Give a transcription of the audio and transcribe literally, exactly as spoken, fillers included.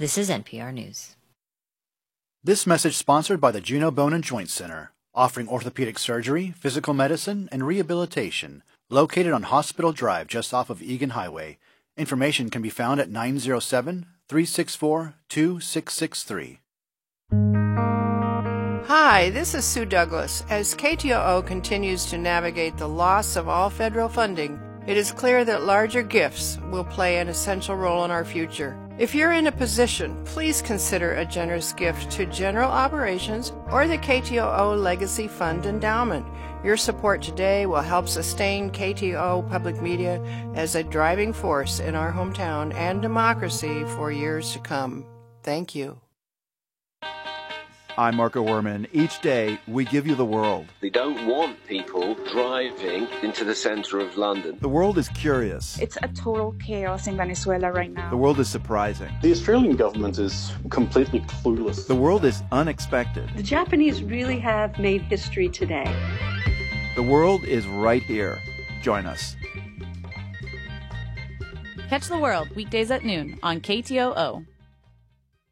This is N P R News. This message sponsored by the Juneau Bone and Joint Center, offering orthopedic surgery, physical medicine, and rehabilitation, located on Hospital Drive just off of Egan Highway. Information can be found at nine zero seven, three six four, two six six three. Hi, this is Sue Douglas. As K T O O continues to navigate the loss of all federal funding, it is clear that larger gifts will play an essential role in our future. If you're in a position, please consider a generous gift to General Operations or the K T O O Legacy Fund Endowment. Your support today will help sustain K T O O Public Media as a driving force in our hometown and democracy for years to come. Thank you. I'm Marco Werman. Each day, we give you the world. They don't want people driving into the center of London. The world is curious. It's a total chaos in Venezuela right now. The world is surprising. The Australian government is completely clueless. The world is unexpected. The Japanese really have made history today. The world is right here. Join us. Catch the world weekdays at noon on K T O O.